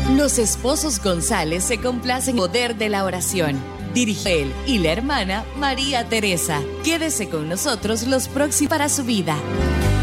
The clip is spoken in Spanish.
Los esposos González se complacen en el poder de la oración. Dirige él y la hermana María Teresa. Quédese con nosotros los próximos para su vida.